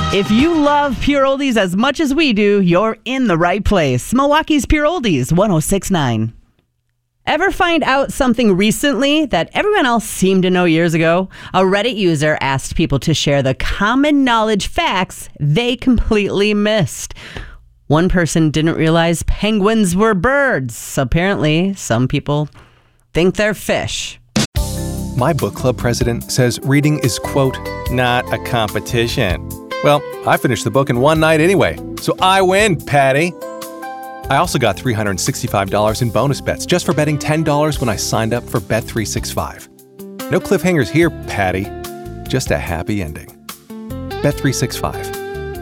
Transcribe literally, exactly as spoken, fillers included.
If you love Pure Oldies as much as we do, you're in the right place. Milwaukee's Pure Oldies, one oh six point nine. Ever find out something recently that everyone else seemed to know years ago? A Reddit user asked people to share the common knowledge facts they completely missed. One person didn't realize penguins were birds. Apparently, some people think they're fish. My book club president says reading is, quote, not a competition. Well, I finished the book in one night anyway, so I win, Patty. I also got three hundred sixty-five dollars in bonus bets just for betting ten dollars when I signed up for Bet three sixty-five. No cliffhangers here, Patty. Just a happy ending. Bet three sixty-five.